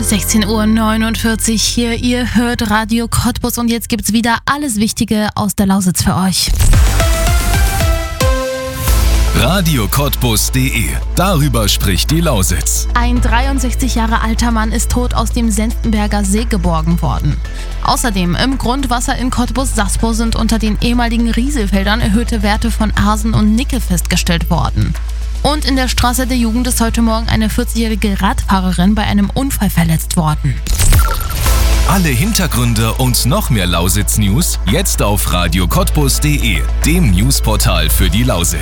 16:49 Uhr hier, ihr hört Radio Cottbus und jetzt gibt's wieder alles Wichtige aus der Lausitz für euch. radiocottbus.de. Darüber spricht die Lausitz. Ein 63 Jahre alter Mann ist tot aus dem Senftenberger See geborgen worden. Außerdem im Grundwasser in Cottbus-Sassburg sind unter den ehemaligen Rieselfeldern erhöhte Werte von Arsen und Nickel festgestellt worden. Und in der Straße der Jugend ist heute Morgen eine 40-jährige Radfahrerin bei einem Unfall verletzt worden. Alle Hintergründe und noch mehr Lausitz-News jetzt auf radiocottbus.de, dem Newsportal für die Lausitz.